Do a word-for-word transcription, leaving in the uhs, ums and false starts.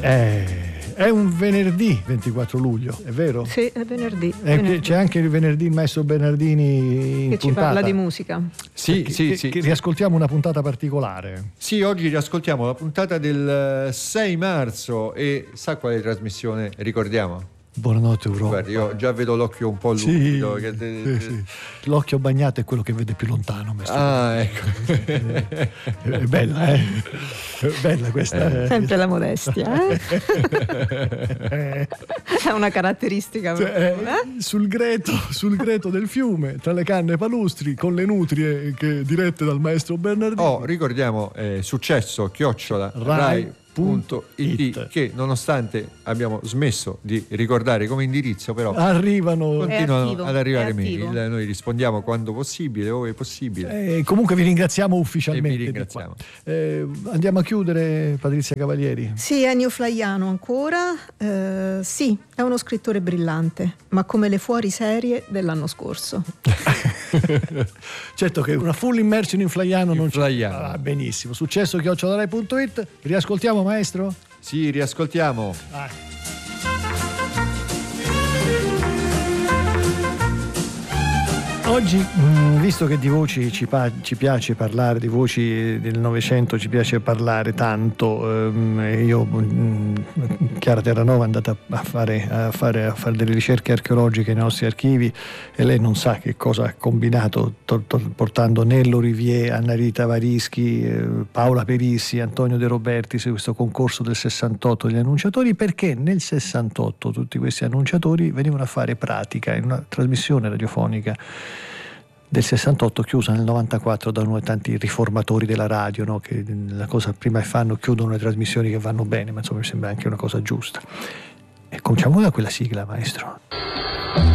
Eh, è un venerdì ventiquattro luglio, è vero? Sì, è venerdì. Eh, venerdì. C'è anche il venerdì il maestro Bernardini in che ci puntata. parla di musica. Sì, che, sì, che, sì. che riascoltiamo una puntata particolare. Sì, oggi riascoltiamo la puntata del sei marzo e sa quale trasmissione ricordiamo? Buonanotte Europa. Guarda, io già vedo l'occhio un po' lucido. Sì, che sì, te- sì. L'occhio bagnato è quello che vede più lontano. maestro. Ah, ecco. È bella, eh? È bella questa. eh. Sempre la modestia, eh? È una caratteristica. Cioè, eh? eh, sul greto, sul greto del fiume, tra le canne palustri, con le nutrie che, dirette dal maestro Bernardini. Oh, ricordiamo eh, successo chiocciola Rai rai punto it, che nonostante abbiamo smesso di ricordare come indirizzo, però Arrivano. continuano È attivo, ad arrivare è attivo. mail. Noi rispondiamo quando possibile, ove possibile. Eh, comunque vi ringraziamo E ufficialmente. vi di ringraziamo. qua. Eh, andiamo a chiudere, Patrizia Cavalieri. Sì, Ennio Flaiano ancora. Eh, sì, è uno scrittore brillante, ma come le fuoriserie dell'anno scorso. Certo che una full immersion in Flaiano In non c'è. Flaiano. Ah, benissimo. Successo chiocciola punto it. Riascoltiamo, maestro? Sì, riascoltiamo. Ah. Oggi, mh, visto che di voci ci, pa- ci piace parlare, di voci del Novecento ci piace parlare tanto, ehm, io, mh, Chiara Terranova è andata a fare, a, fare, a fare delle ricerche archeologiche nei nostri archivi e lei non sa che cosa ha combinato, to- to- portando Nello Rivier, Anna Rita Varischi, eh, Paola Perissi, Antonio De Roberti su questo concorso del sessantotto degli annunciatori, perché nel sessantotto tutti questi annunciatori venivano a fare pratica in una trasmissione radiofonica del sessantotto, chiusa nel novantaquattro da uno dei tanti riformatori della radio, no? Che la cosa prima che fanno, chiudono le trasmissioni che vanno bene, ma insomma mi sembra anche una cosa giusta. E cominciamo da quella sigla, maestro.